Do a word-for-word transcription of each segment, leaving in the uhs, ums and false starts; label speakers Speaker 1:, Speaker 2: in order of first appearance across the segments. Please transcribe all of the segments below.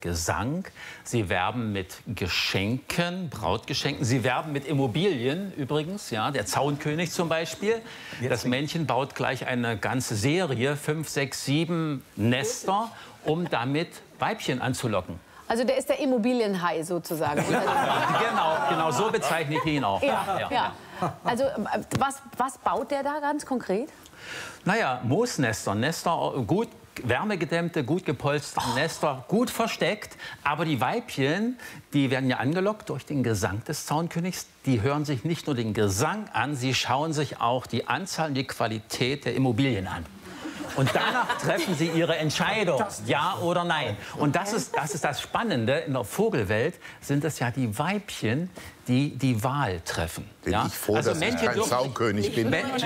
Speaker 1: Gesang, sie werben mit Geschenken, Brautgeschenken, sie werben mit Immobilien übrigens, ja, der Zaunkönig zum Beispiel. Das Männchen baut gleich eine ganze Serie, fünf, sechs, sieben Nester, um damit Weibchen anzulocken.
Speaker 2: Also der ist der Immobilienhai sozusagen.
Speaker 1: Genau, genau, so bezeichne ich ihn auch.
Speaker 2: Ja, ja. Ja. Also was, was baut der da ganz konkret?
Speaker 1: Naja, Moosnester, Nester, gut wärmegedämmte, gut gepolsterte oh. Nester, gut versteckt. Aber die Weibchen, die werden ja angelockt durch den Gesang des Zaunkönigs. Die hören sich nicht nur den Gesang an, sie schauen sich auch die Anzahl und die Qualität der Immobilien an. Und danach treffen sie ihre Entscheidung, ja oder nein. Und das ist, das ist das Spannende. In der Vogelwelt sind es ja die Weibchen, die die Wahl treffen.
Speaker 3: Bin
Speaker 1: ja?
Speaker 3: ich froh,
Speaker 1: also
Speaker 3: dass
Speaker 1: Männchen
Speaker 3: ich kein Zaunkönig bin.
Speaker 1: Männchen,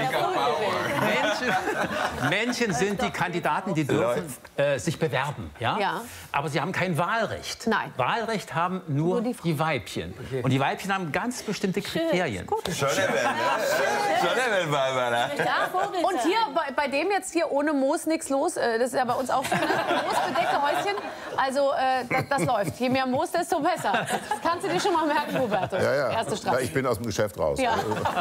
Speaker 1: Männchen sind die Kandidaten, die dürfen äh, sich bewerben. Ja?
Speaker 2: Ja.
Speaker 1: Aber sie haben kein Wahlrecht.
Speaker 2: Nein.
Speaker 1: Wahlrecht haben nur, nur die, die Weibchen. Okay. Und die Weibchen haben ganz bestimmte Kriterien.
Speaker 4: Schon der Welt, Schon der Welt, Barbara.
Speaker 2: Und hier, bei, bei dem jetzt hier ohne Moos nichts los. Äh, das ist ja bei uns auch so, ne? Moosbedeckte Häuschen. Also äh, das, das läuft. Je mehr Moos, desto besser. Das kannst du dir schon mal merken, Roberto.
Speaker 3: Ja, ja.
Speaker 2: Erste Strafe.
Speaker 3: Ich bin aus dem Geschäft raus.
Speaker 2: Ja.
Speaker 3: Ja.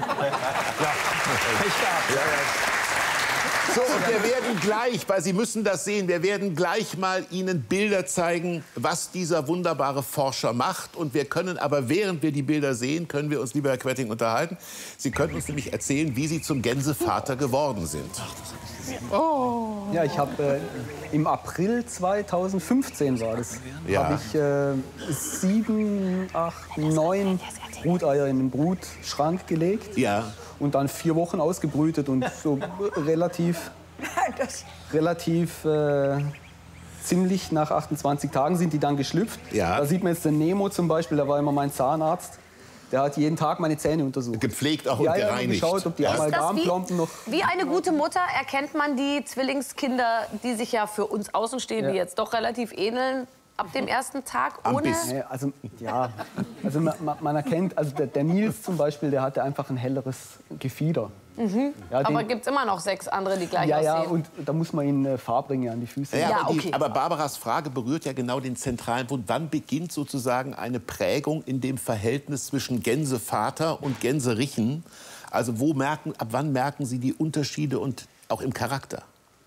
Speaker 3: So, und wir werden gleich, weil Sie müssen das sehen, wir werden gleich mal Ihnen Bilder zeigen, was dieser wunderbare Forscher macht. Und wir können aber, während wir die Bilder sehen, können wir uns, lieber Herr Quetting, unterhalten. Sie können uns nämlich erzählen, wie Sie zum Gänsevater geworden sind.
Speaker 5: Oh. Ja, ich habe äh, im April zweitausendfünfzehn war das,
Speaker 3: ja.
Speaker 5: habe ich äh, sieben, acht, neun Bruteier in den Brutschrank gelegt.
Speaker 3: Ja.
Speaker 5: Und dann vier Wochen ausgebrütet und so relativ, relativ äh, ziemlich nach achtundzwanzig Tagen sind die dann geschlüpft.
Speaker 3: Ja.
Speaker 5: Da sieht man jetzt den Nemo zum Beispiel, der war immer mein Zahnarzt. Der hat jeden Tag meine Zähne untersucht.
Speaker 3: Gepflegt auch und
Speaker 5: ja, ja,
Speaker 3: gereinigt.
Speaker 5: geschaut, ob die Amalgamplomben noch...
Speaker 2: Wie eine gute Mutter erkennt man die Zwillingskinder, die sich ja für uns Außenstehende ja. jetzt doch relativ ähneln, ab dem ersten Tag ohne...
Speaker 5: Nee, also, ja, also man, man erkennt, also der, der Nils zum Beispiel, der hatte einfach ein helleres Gefieder.
Speaker 2: Mhm. Ja, aber gibt es immer noch sechs andere, die gleich
Speaker 5: ja,
Speaker 2: aussehen?
Speaker 5: Ja, und da muss man ihnen äh, Farbringe an die Füße.
Speaker 3: Ja,
Speaker 2: ja,
Speaker 3: aber, die,
Speaker 2: okay.
Speaker 3: aber Barbaras Frage berührt ja genau den zentralen Punkt. Wann beginnt sozusagen eine Prägung in dem Verhältnis zwischen Gänsevater und Gänserichen? Also wo merken, ab wann merken Sie die Unterschiede und auch im Charakter?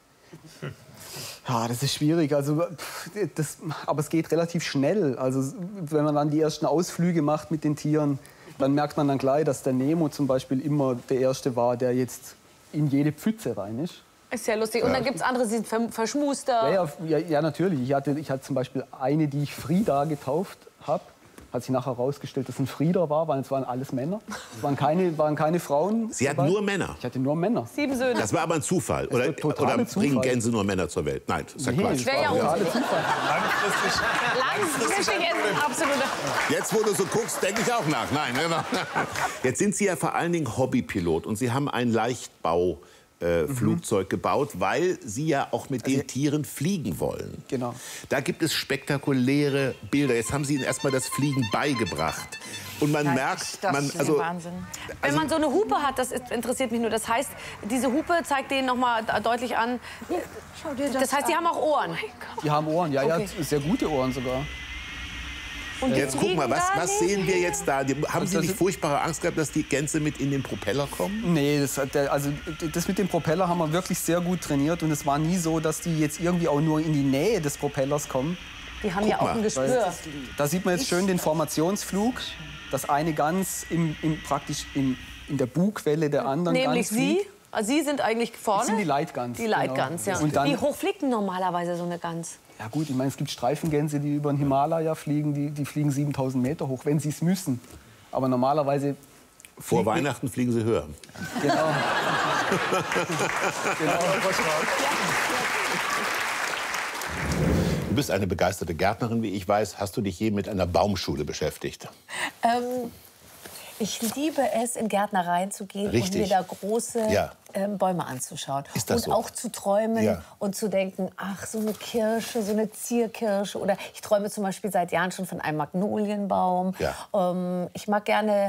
Speaker 5: Ja, das ist schwierig. Also, das, aber es geht relativ schnell. Also, wenn man dann die ersten Ausflüge macht mit den Tieren, dann merkt man dann gleich, dass der Nemo zum Beispiel immer der Erste war, der jetzt in jede Pfütze rein ist.
Speaker 2: Ist ja lustig. Und dann gibt es andere, die sind verschmuster.
Speaker 5: Ja, ja, ja, ja, natürlich. Ich hatte, ich hatte zum Beispiel eine, die ich Frida getauft habe. Hat sich nachher herausgestellt, dass es ein Frieder war, weil es waren alles Männer. Es waren keine, waren keine Frauen.
Speaker 3: Sie hatten nur Männer?
Speaker 5: Ich hatte nur Männer.
Speaker 2: Sieben Söhne.
Speaker 3: Das war aber ein Zufall. Oder, oder bringen Gänse nur Männer zur Welt? Nein, das ist ja
Speaker 5: nee,
Speaker 3: Quatsch.
Speaker 2: Das wäre ja
Speaker 5: Zufall.
Speaker 2: Langfristig ist absolut.
Speaker 3: Jetzt, wo du so guckst, denke ich auch nach. Nein, jetzt sind Sie ja vor allen Dingen Hobbypilot und Sie haben ein Leichtbau. Äh, Flugzeug mhm. gebaut, weil Sie ja auch mit den Tieren fliegen wollen.
Speaker 5: Genau.
Speaker 3: Da gibt es spektakuläre Bilder. Jetzt haben Sie Ihnen erstmal das Fliegen beigebracht. Und man
Speaker 6: ja,
Speaker 3: merkt,
Speaker 6: das
Speaker 3: man,
Speaker 6: ist
Speaker 3: also,
Speaker 6: Wahnsinn.
Speaker 2: Wenn
Speaker 3: also,
Speaker 2: man so eine Hupe hat, das ist, interessiert mich nur. Das heißt, diese Hupe zeigt denen noch mal deutlich an.
Speaker 6: Schau dir das
Speaker 2: Das heißt, die
Speaker 6: an.
Speaker 2: haben auch Ohren.
Speaker 5: Die haben Ohren, ja,
Speaker 2: Okay.
Speaker 5: ja, sehr gute Ohren sogar.
Speaker 2: Und
Speaker 3: jetzt guck mal, was, was sehen wir jetzt da? Die, haben Sie nicht furchtbare Angst gehabt, dass die Gänse mit in den Propeller kommen?
Speaker 5: Nee, das, hat der, also, das mit dem Propeller haben wir wirklich sehr gut trainiert. Und es war nie so, dass die jetzt irgendwie auch nur in die Nähe des Propellers kommen.
Speaker 2: Die haben
Speaker 3: Guck
Speaker 2: ja auch
Speaker 3: mal.
Speaker 2: ein Gespür.
Speaker 5: Da sieht man jetzt schön den Formationsflug. Das eine Gans im, im, praktisch in, in der Bugwelle der anderen
Speaker 2: Nämlich
Speaker 5: Gans
Speaker 2: Sie?
Speaker 5: fliegt.
Speaker 2: Also Sie sind eigentlich vorne?
Speaker 5: Das sind die Leitgans.
Speaker 2: Die Leitgans,
Speaker 5: genau.
Speaker 2: ja.
Speaker 5: Und dann,
Speaker 2: Wie hoch fliegt denn normalerweise so eine Gans?
Speaker 5: ja gut, ich meine, es gibt Streifengänse, die über den Himalaya fliegen, die, die fliegen siebentausend Meter hoch, wenn sie es müssen. Aber normalerweise...
Speaker 3: Vor Weihnachten fliegen sie höher.
Speaker 5: Genau. genau.
Speaker 3: Du bist eine begeisterte Gärtnerin, wie ich weiß. Hast du dich je mit einer Baumschule beschäftigt?
Speaker 6: Ähm, ich liebe es, in Gärtnereien zu gehen
Speaker 3: Richtig.
Speaker 6: und mir da große
Speaker 3: Ja.
Speaker 6: ähm, Bäume anzuschauen.
Speaker 3: Ist das
Speaker 6: und
Speaker 3: so?
Speaker 6: auch zu träumen
Speaker 3: Ja.
Speaker 6: und zu denken, ach, so eine Kirsche, so eine Zierkirsche. Oder ich träume zum Beispiel seit Jahren schon von einem Magnolienbaum.
Speaker 3: Ja.
Speaker 6: Ähm, ich mag gerne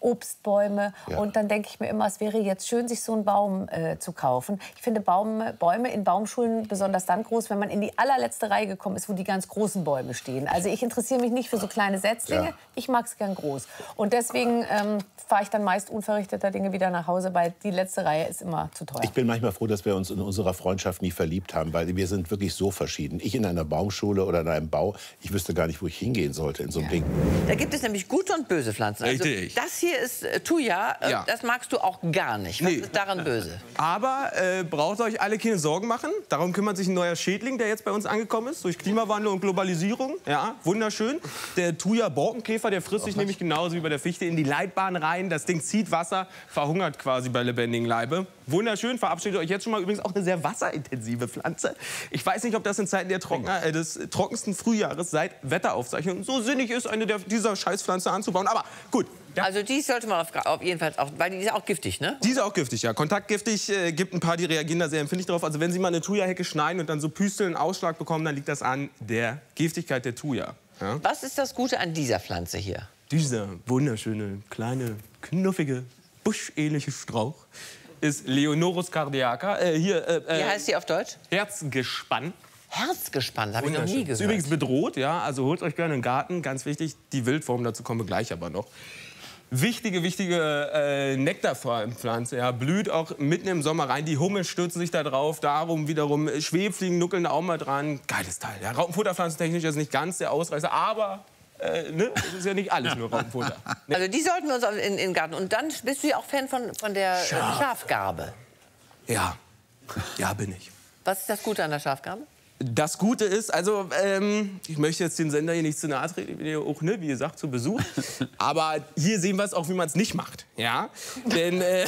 Speaker 2: Obstbäume.
Speaker 3: Ja.
Speaker 2: Und dann denke ich mir immer, es wäre jetzt schön, sich so einen Baum äh, zu kaufen. Ich finde Baum, Bäume in Baumschulen besonders dann groß, wenn man in die allerletzte Reihe gekommen ist, wo die ganz großen Bäume stehen. Also ich interessiere mich nicht für so kleine Setzlinge,
Speaker 3: Ja.
Speaker 2: ich mag es gern groß. Und deswegen ähm, fahre ich dann meist unverrichteter Dinge wieder nach Hause, weil die letzte Reihe ist immer zu teuer.
Speaker 3: Ich bin manchmal froh, dass wir uns in unserer Freundschaft nie verliebt haben, weil wir sind wirklich so verschieden. Ich in einer Baumschule oder in einem Bau, ich wüsste gar nicht, wo ich hingehen sollte in so einem Ding.
Speaker 7: Da gibt es nämlich gute und böse Pflanzen. Also,
Speaker 4: Richtig.
Speaker 7: das hier ist äh, Thuja, äh,
Speaker 4: Ja.
Speaker 7: das magst du auch gar nicht. Was
Speaker 4: Nee.
Speaker 7: ist daran böse?
Speaker 4: Aber äh, braucht euch alle keine Sorgen machen. Darum kümmert sich ein neuer Schädling, der jetzt bei uns angekommen ist, durch Klimawandel und Globalisierung. Ja, wunderschön. Der Thuja-Borkenkäfer, der frisst sich nämlich genauso wie bei der Fichte in die Leitbahn rein. Das Ding zieht Wasser, verhungert quasi bei lebendigem Leibe. Wunderschön, verabschiedet euch jetzt schon mal. Übrigens auch eine sehr wasserintensive Pflanze. Ich weiß nicht, ob das in Zeiten der Trockner, äh, des trockensten Frühjahres seit Wetteraufzeichnungen so sinnig ist, eine der, dieser Scheißpflanze anzubauen. Aber gut. Ja.
Speaker 7: Also die sollte man auf, auf jeden Fall, auch, weil die ist auch giftig, ne?
Speaker 4: Die ist auch giftig, ja. Kontaktgiftig, äh, gibt ein paar, die reagieren da sehr empfindlich drauf. Also wenn Sie mal eine Thuja-Hecke schneiden und dann so Püsteln, Ausschlag bekommen, dann liegt das an der Giftigkeit der Thuja. Ja?
Speaker 7: Was ist das Gute an dieser Pflanze hier?
Speaker 4: Dieser wunderschöne, kleine, knuffige, buschähnliche Strauch ist Leonorus cardiaca. Äh, hier, äh,
Speaker 7: Wie heißt die auf Deutsch?
Speaker 4: Herzgespann.
Speaker 7: Herzgespann, habe ich noch nie
Speaker 4: Ist
Speaker 7: gehört.
Speaker 4: übrigens bedroht, ja. Also holt euch gerne einen Garten, ganz wichtig. Die Wildform, dazu kommen wir gleich aber noch. Wichtige, wichtige äh, Nektarpflanze, ja, blüht auch mitten im Sommer rein. Die Hummeln stürzen sich da drauf, darum wiederum Schwebfliegen nuckeln da auch mal dran. Geiles Teil. Ja. Raupenfutterpflanzentechnisch ist nicht ganz der Ausreißer, aber äh, ne, es ist ja nicht alles nur Raupenfutter. Ne?
Speaker 7: Also die sollten wir uns in, in den Garten. Und dann bist du ja auch Fan von, von der äh, Schafgarbe.
Speaker 4: Ja, ja, bin ich.
Speaker 7: Was ist das Gute an der Schafgarbe?
Speaker 4: Das Gute ist, also ähm, ich möchte jetzt den Sender hier nicht zu nahe treten, ich bin ja auch, ne, wie gesagt, zu Besuch. Aber hier sehen wir es auch, wie man es nicht macht. Ja? Denn äh,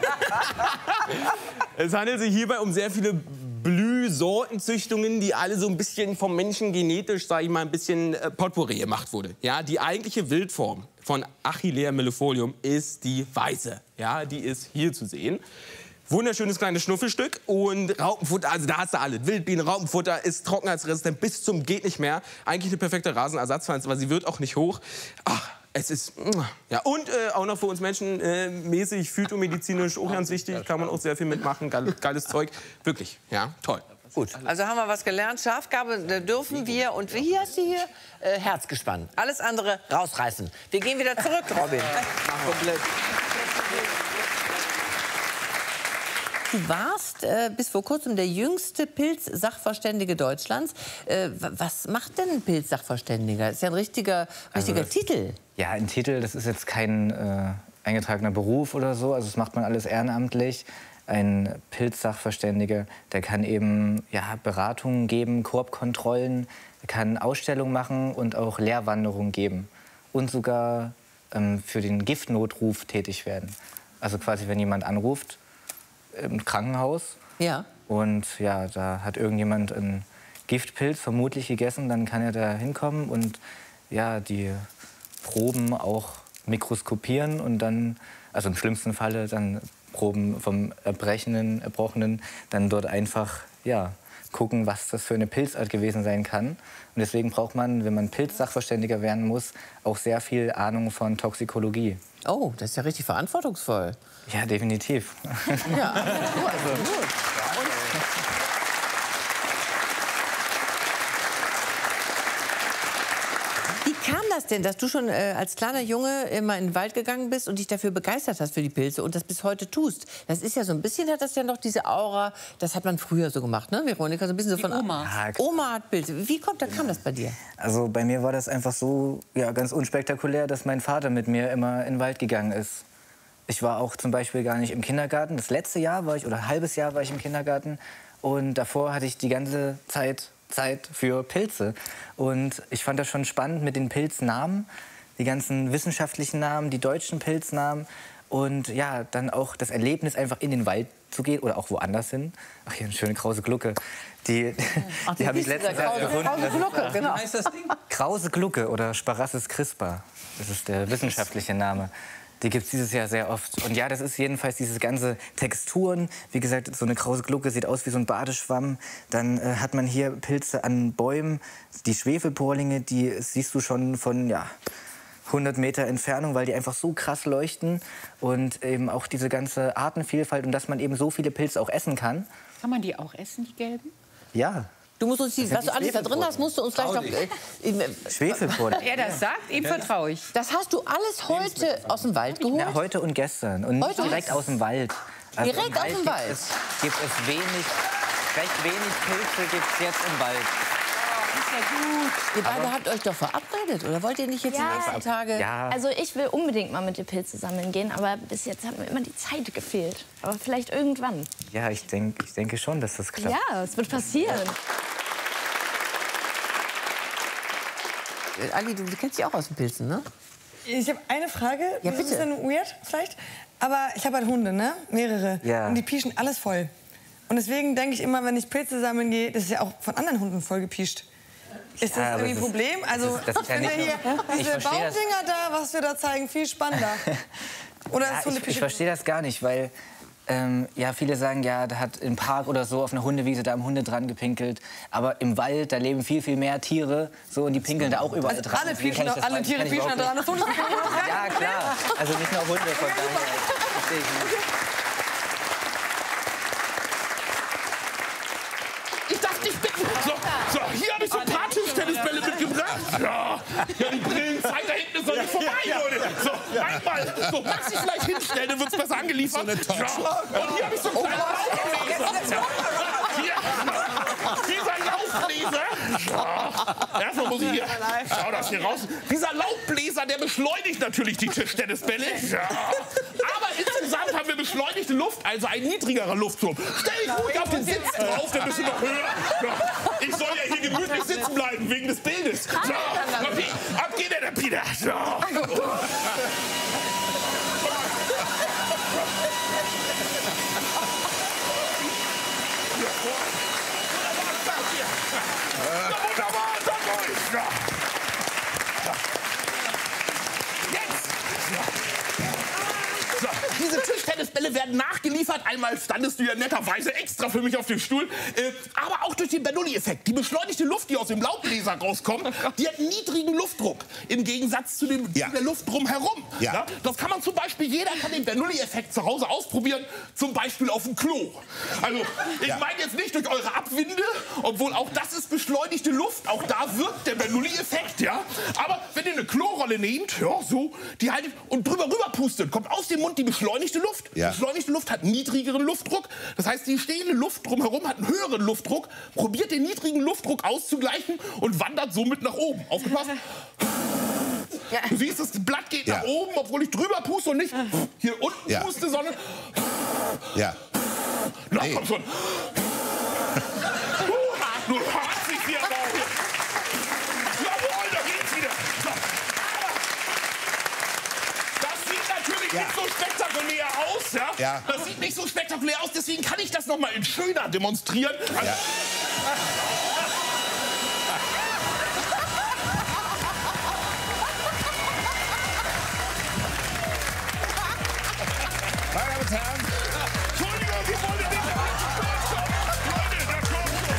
Speaker 4: es handelt sich hierbei um sehr viele Blühsortenzüchtungen, die alle so ein bisschen vom Menschen genetisch, sage ich mal, ein bisschen äh, Potpourri gemacht wurde. Ja? Die eigentliche Wildform von Achillea millefolium ist die weiße. Ja? Die ist hier zu sehen. Wunderschönes kleines Schnuffelstück und Raupenfutter, also da hast du alles. Wildbienen, Raupenfutter, ist trockenheitsresistent bis zum geht nicht mehr. Eigentlich eine perfekte Rasenersatzpflanze, aber sie wird auch nicht hoch. Ach, es ist, ja, und äh, auch noch für uns Menschen äh, mäßig phytomedizinisch auch ganz wichtig, kann man auch sehr viel mitmachen, Geil, geiles Zeug, wirklich, ja, toll.
Speaker 7: Gut, also haben wir was gelernt. Schafgarbe äh, dürfen wir, und wie heißt die hier? Äh, Herzgespann. Alles andere rausreißen. Wir gehen wieder zurück, Robin.
Speaker 5: Komplett.
Speaker 7: Du warst äh, bis vor kurzem der jüngste Pilz-Sachverständige Deutschlands. Äh, was macht denn ein Pilz-Sachverständiger? Das ist ja ein richtiger, richtiger
Speaker 8: Also,
Speaker 7: Titel.
Speaker 8: Ja, ein Titel, das ist jetzt kein äh, eingetragener Beruf oder so. Also das macht man alles ehrenamtlich. Ein Pilz-Sachverständiger, der kann eben ja, Beratungen geben, Koop-Kontrollen, kann Ausstellungen machen und auch Lehrwanderungen geben. Und sogar ähm, für den Giftnotruf tätig werden. Also quasi, wenn jemand anruft, im Krankenhaus.
Speaker 7: Ja.
Speaker 8: Und ja, da hat irgendjemand einen Giftpilz vermutlich gegessen, dann kann er da hinkommen und ja, die Proben auch mikroskopieren und dann, also im schlimmsten Falle dann Proben vom Erbrechenden, Erbrochenen, dann dort einfach ja, gucken, was das für eine Pilzart gewesen sein kann. Und deswegen braucht man, wenn man Pilzsachverständiger werden muss, auch sehr viel Ahnung von Toxikologie.
Speaker 7: Oh, das ist ja richtig verantwortungsvoll.
Speaker 8: Ja, definitiv.
Speaker 7: Ja, gut. gut. Wie kam das denn, dass du schon äh, als kleiner Junge immer in den Wald gegangen bist und dich dafür begeistert hast für die Pilze und das bis heute tust? Das ist ja so ein bisschen, hat das ja noch diese Aura, das hat man früher so gemacht, ne, Veronika? So ein bisschen so von
Speaker 6: Oma.
Speaker 8: Ja,
Speaker 7: Oma hat Pilze. Wie kommt, da kam das bei dir?
Speaker 8: Also bei mir war das einfach so ja, ganz unspektakulär, dass mein Vater mit mir immer in den Wald gegangen ist. Ich war auch zum Beispiel gar nicht im Kindergarten. Das letzte Jahr war ich, oder ein halbes Jahr war ich im Kindergarten. Und davor hatte ich die ganze Zeit Zeit für Pilze. Und ich fand das schon spannend mit den Pilznamen, die ganzen wissenschaftlichen Namen, die deutschen Pilznamen. Und ja, dann auch das Erlebnis, einfach in den Wald zu gehen oder auch woanders hin. Ach, hier eine schöne krause Glucke. Die,
Speaker 7: Ach,
Speaker 8: die habe ich letztens erst
Speaker 7: Krause,
Speaker 8: gefunden.
Speaker 7: Krause Glucke, genau.
Speaker 1: Wie heißt das Ding?
Speaker 8: Krause Glucke oder Sparassus crispa. Das ist der wissenschaftliche Name. Die gibt es dieses Jahr sehr oft. Und ja, das ist jedenfalls diese ganze Texturen. Wie gesagt, so eine krause Glucke sieht aus wie so ein Badeschwamm. Dann äh, hat man hier Pilze an Bäumen. Die Schwefelporlinge, die siehst du schon von, ja, hundert Meter Entfernung, weil die einfach so krass leuchten. Und eben auch diese ganze Artenvielfalt und dass man eben so viele Pilze auch essen kann.
Speaker 9: Kann man die auch essen, die gelben?
Speaker 8: Ja.
Speaker 7: Du musst uns die, was du alles da drin hast, musst du uns gleich noch... Äh,
Speaker 8: Schwefelpudding.
Speaker 9: Er das sagt, ihm vertraue ich.
Speaker 7: Das hast du alles heute aus dem Wald geholt?
Speaker 8: Ja, heute und gestern. Und nicht
Speaker 7: Heute?
Speaker 8: direkt aus dem Wald. Also
Speaker 7: Direkt
Speaker 8: im
Speaker 7: aus dem
Speaker 8: gibt
Speaker 7: Wald?
Speaker 8: Es, gibt es wenig, recht wenig Pilze gibt es jetzt im Wald.
Speaker 7: Ihr beide habt euch doch verabredet, oder wollt ihr nicht jetzt
Speaker 10: Ja.
Speaker 7: die nächsten Tage...
Speaker 8: Ja.
Speaker 10: Also ich will unbedingt mal mit dir Pilze sammeln gehen, aber bis jetzt hat mir immer die Zeit gefehlt. Aber vielleicht irgendwann.
Speaker 8: Ja, ich, denk, ich denke schon, dass das klappt.
Speaker 10: Ja, es wird passieren.
Speaker 7: Ali, du kennst dich auch aus den Pilzen, ne?
Speaker 11: Ich habe eine Frage,
Speaker 7: Ja,
Speaker 11: das ist
Speaker 7: bitte.
Speaker 11: ein bisschen weird vielleicht, aber ich habe halt Hunde, ne? Mehrere.
Speaker 8: Ja.
Speaker 11: Und die pieschen alles voll. Und deswegen denke ich immer, wenn ich Pilze sammeln gehe, das ist ja auch von anderen Hunden voll gepiescht. Ist
Speaker 8: Ja,
Speaker 11: das
Speaker 8: aber
Speaker 11: irgendwie ein
Speaker 8: das ist-
Speaker 11: Problem? Also,
Speaker 8: das ist- das ist ja
Speaker 11: ich finde
Speaker 8: nicht
Speaker 11: hier
Speaker 8: nur- ich
Speaker 11: diese
Speaker 8: verstehe das.
Speaker 11: Baumdinger da, was wir da zeigen, viel spannender. Oder
Speaker 8: Ja,
Speaker 11: ist
Speaker 8: ich,
Speaker 11: Hundepische...
Speaker 8: ich verstehe das gar nicht, weil ähm, ja, viele sagen, ja, da hat im Park oder so auf einer Hundewiese da haben Hunde dran gepinkelt. Aber im Wald, da leben viel, viel mehr Tiere so, und die pinkeln da auch überall
Speaker 11: Also
Speaker 8: dran.
Speaker 11: alle,
Speaker 8: Deswegen
Speaker 11: pieschen,
Speaker 8: kann ich das
Speaker 11: alle
Speaker 8: Wald-
Speaker 11: Tiere
Speaker 8: kann ich
Speaker 11: pieschen da
Speaker 8: überhaupt
Speaker 11: dran, das Hunde pieschen da
Speaker 8: nicht- Ja, klar. Also nicht nur Hunde, von daher verstehe ich nicht.
Speaker 3: Ich darf dich bitten. So, so hier habe ich so ein paar Tischtennisbälle mitgebracht. Ja, ja, die Brillenzeit da hinten ist noch nicht vorbei, Leute. So, einmal. So, magst du dich vielleicht hinstellen, dann wird es besser angeliefert. So eine ja. Und hier habe ich so einen kleinen Laubbläser. Ja. Hier, dieser Laubbläser. Ja. Erstmal muss ich hier, schau das hier raus. Dieser Laubbläser, der beschleunigt natürlich die Tischtennisbälle. Ja. Aber insgesamt haben wir beschleunigte Luft, also ein niedrigerer Luftdruck. Stell dich ruhig auf den Sitz drauf, dann bist du noch höher. Ja. Ich soll ja hier gemütlich sitzen bleiben, wegen des Bildes. So, okay. Ab geht der Peter. So. Wunderbar, danke euch. Ja. So, diese Tischtennisbälle werden nachgeliefert. Einmal standest du ja netterweise extra für mich auf dem Stuhl. Äh, aber auch durch den Bernoulli-Effekt. Die beschleunigte Luft, die aus dem Laubbläser rauskommt, die hat niedrigen Luftdruck. Im Gegensatz zu, dem,
Speaker 12: Ja.
Speaker 3: zu der Luft drumherum.
Speaker 12: Ja.
Speaker 3: Ja, das kann man zum Beispiel, jeder kann den Bernoulli-Effekt zu Hause ausprobieren. Zum Beispiel auf dem Klo. Also, ich
Speaker 12: Ja.
Speaker 3: meine jetzt nicht durch eure Abwinde, obwohl auch das ist beschleunigte Luft. Auch da wirkt der Bernoulli-Effekt, ja. Aber wenn ihr eine Klorolle nehmt, ja, so, die haltet und drüber rüber pustet, kommt aus dem Mund die beschleunigte Luft.
Speaker 12: Ja.
Speaker 3: Beschleunigte Luft hat niedrigeren Luftdruck. Das heißt, die stehende Luft drumherum hat einen höheren Luftdruck. Probiert den niedrigen Luftdruck auszugleichen und wandert somit nach oben. Aufgepasst.
Speaker 7: Ja.
Speaker 3: Du siehst, das Blatt geht
Speaker 12: Ja.
Speaker 3: nach oben, obwohl ich drüber puste und nicht hier unten
Speaker 12: Ja.
Speaker 3: puste, sondern...
Speaker 12: Ja.
Speaker 3: Na,
Speaker 12: Nee.
Speaker 3: komm schon. Du hast dich hier aber auch hier. Jawohl, da geht's wieder. So. Aber das sieht natürlich
Speaker 12: Ja.
Speaker 3: nicht so spektakulär aus. Ja?
Speaker 12: Ja.
Speaker 3: Das sieht nicht so spektakulär aus, deswegen kann ich das noch mal in schöner demonstrieren. Also,
Speaker 12: Ja. Meine Damen und Herren,
Speaker 3: Entschuldigung, ich wollte nicht... Leute, da kommt schon.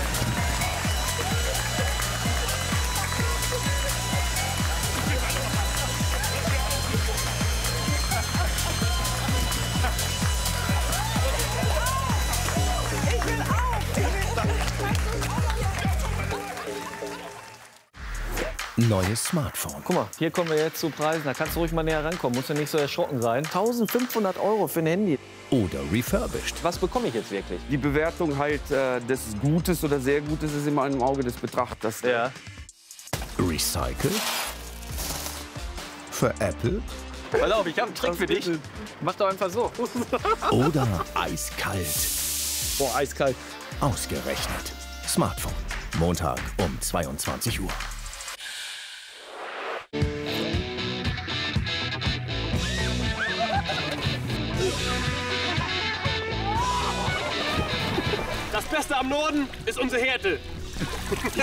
Speaker 13: Neues Smartphone.
Speaker 14: Guck mal, hier kommen wir jetzt zu Preisen. Da kannst du ruhig mal näher rankommen. Musst du nicht so erschrocken sein. eintausendfünfhundert Euro für ein Handy.
Speaker 13: Oder refurbished.
Speaker 14: Was bekomme ich jetzt wirklich?
Speaker 15: Die Bewertung halt äh, des Gutes oder sehr Gutes ist immer im Auge des Betrachters.
Speaker 14: Ja.
Speaker 13: Recycelt. Veräppelt.
Speaker 14: Pass auf, ich habe einen Trick für dich. Mach doch einfach so.
Speaker 13: Oder eiskalt.
Speaker 14: Boah, eiskalt.
Speaker 13: Ausgerechnet. Smartphone. Montag um zweiundzwanzig Uhr.
Speaker 16: Das Beste am Norden ist unsere Härte.